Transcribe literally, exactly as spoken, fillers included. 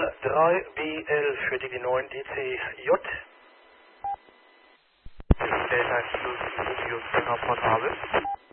vier drei B L für die neun D C J. Delta eins Plus Studio Springer Portable.